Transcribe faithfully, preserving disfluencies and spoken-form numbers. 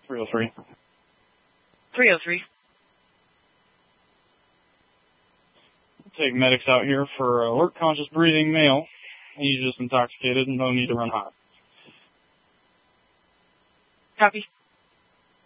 three oh three. three oh three. Take medics out here for alert conscious breathing male. He's just intoxicated and no need to run hot. Copy.